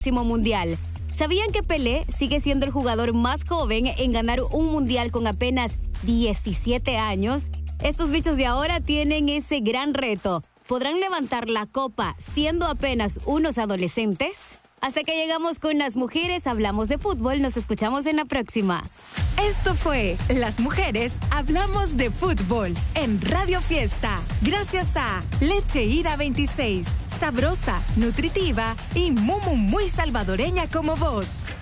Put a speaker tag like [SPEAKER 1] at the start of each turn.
[SPEAKER 1] próximo mundial. ¿Sabían que Pelé sigue siendo el jugador más joven en ganar un mundial con apenas 17 años? Estos bichos de ahora tienen ese gran reto. ¿Podrán levantar la copa siendo apenas unos adolescentes? Hasta que llegamos con Las Mujeres Hablamos de Fútbol. Nos escuchamos en la próxima.
[SPEAKER 2] Esto fue Las Mujeres Hablamos de Fútbol en Radio Fiesta. Gracias a Leche Ira 26, sabrosa, nutritiva y muy salvadoreña como vos.